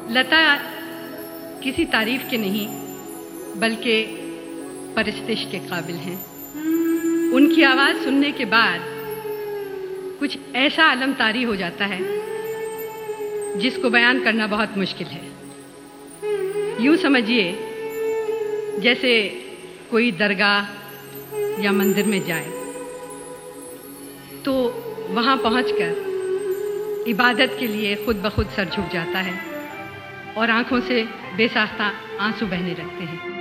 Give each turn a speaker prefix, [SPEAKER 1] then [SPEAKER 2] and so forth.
[SPEAKER 1] लता किसी तारीफ के नहीं बल्कि परस्तिश के काबिल हैं। उनकी आवाज़ सुनने के बाद कुछ ऐसा आलम तारी हो जाता है जिसको बयान करना बहुत मुश्किल है। यूँ समझिए जैसे कोई दरगाह या मंदिर में जाए तो वहाँ पहुँचकर इबादत के लिए खुद ब खुद सर झुक जाता है और आँखों से बेसाख्ता आंसू बहने लगते हैं।